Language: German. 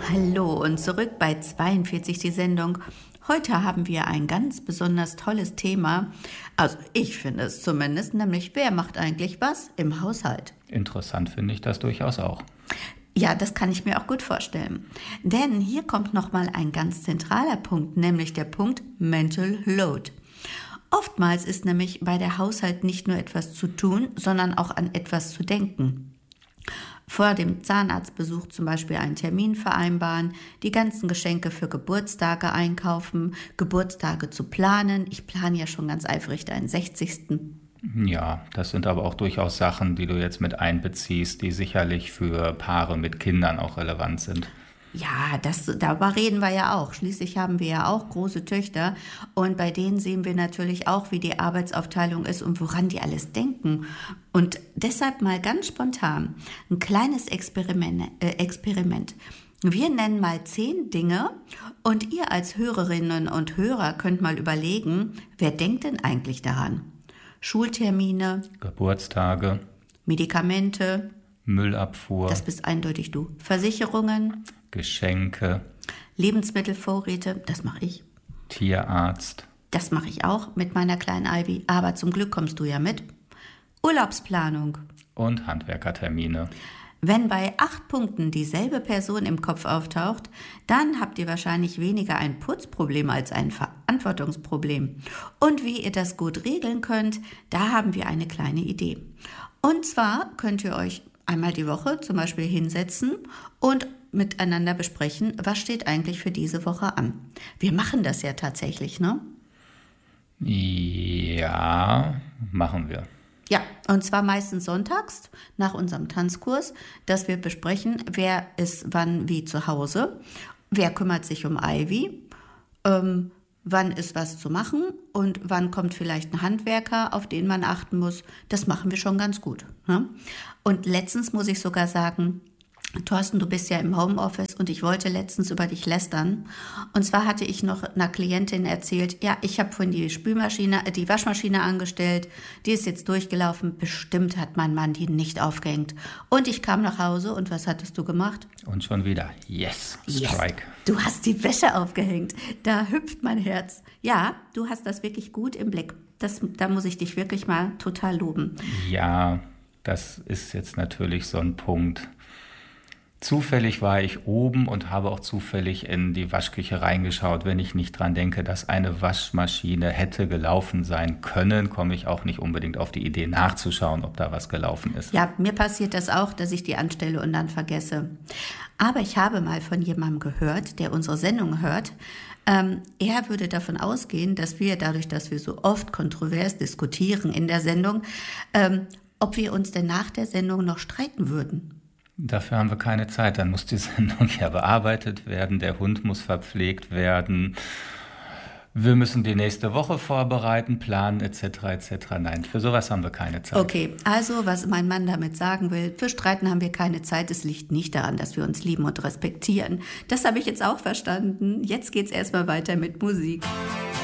Hallo und zurück bei 42 die Sendung. Heute haben wir ein ganz besonders tolles Thema, also ich finde es zumindest, nämlich wer macht eigentlich was im Haushalt? Interessant finde ich das durchaus auch. Ja, das kann ich mir auch gut vorstellen. Denn hier kommt nochmal ein ganz zentraler Punkt, nämlich der Punkt Mental Load. Oftmals ist nämlich bei der Haushalt nicht nur etwas zu tun, sondern auch an etwas zu denken. Vor dem Zahnarztbesuch zum Beispiel einen Termin vereinbaren, die ganzen Geschenke für Geburtstage einkaufen, Geburtstage zu planen. Ich plane ja schon ganz eifrig deinen 60. Ja, das sind aber auch durchaus Sachen, die du jetzt mit einbeziehst, die sicherlich für Paare mit Kindern auch relevant sind. Ja, darüber reden wir ja auch. Schließlich haben wir ja auch große Töchter und bei denen sehen wir natürlich auch, wie die Arbeitsaufteilung ist und woran die alles denken. Und deshalb mal ganz spontan ein kleines Experiment. Wir nennen mal 10 Dinge und ihr als Hörerinnen und Hörer könnt mal überlegen, wer denkt denn eigentlich daran? Schultermine, Geburtstage, Medikamente, Müllabfuhr, das bist eindeutig du, Versicherungen, Geschenke, Lebensmittelvorräte, das mache ich. Tierarzt, Das mache ich auch mit meiner kleinen Ivy, aber zum Glück kommst du ja mit. Urlaubsplanung. und Handwerkertermine. Wenn bei 8 Punkten dieselbe Person im Kopf auftaucht, dann habt ihr wahrscheinlich weniger ein Putzproblem als ein Verantwortungsproblem. Und wie ihr das gut regeln könnt, da haben wir eine kleine Idee. Und zwar könnt ihr euch einmal die Woche zum Beispiel hinsetzen und miteinander besprechen, was steht eigentlich für diese Woche an. Wir machen das ja tatsächlich, ne? Ja, machen wir. Ja, und zwar meistens sonntags nach unserem Tanzkurs, dass wir besprechen, wer ist wann wie zu Hause, wer kümmert sich um Ivy, wann ist was zu machen und wann kommt vielleicht ein Handwerker, auf den man achten muss. Das machen wir schon ganz gut. Ne? Und letztens muss ich sogar sagen, Thorsten, du bist ja im Homeoffice und ich wollte letztens über dich lästern. Und zwar hatte ich noch einer Klientin erzählt, ja, ich habe vorhin die Waschmaschine angestellt, die ist jetzt durchgelaufen, bestimmt hat mein Mann die nicht aufgehängt. Und ich kam nach Hause und was hattest du gemacht? Und schon wieder, yes, Strike. Du hast die Wäsche aufgehängt, da hüpft mein Herz. Ja, du hast das wirklich gut im Blick. Da muss ich dich wirklich mal total loben. Ja, das ist jetzt natürlich so ein Punkt. Zufällig war ich oben und habe auch zufällig in die Waschküche reingeschaut. Wenn ich nicht dran denke, dass eine Waschmaschine hätte gelaufen sein können, komme ich auch nicht unbedingt auf die Idee nachzuschauen, ob da was gelaufen ist. Ja, mir passiert das auch, dass ich die anstelle und dann vergesse. Aber ich habe mal von jemandem gehört, der unsere Sendung hört, er würde davon ausgehen, dass wir dadurch, dass wir so oft kontrovers diskutieren in der Sendung, ob wir uns denn nach der Sendung noch streiten würden. Dafür haben wir keine Zeit. Dann muss die Sendung ja bearbeitet werden, der Hund muss verpflegt werden, wir müssen die nächste Woche vorbereiten, planen etc. etc. Nein, für sowas haben wir keine Zeit. Okay, also was mein Mann damit sagen will, für Streiten haben wir keine Zeit. Es liegt nicht daran, dass wir uns lieben und respektieren. Das habe ich jetzt auch verstanden. Jetzt geht's erstmal weiter mit Musik.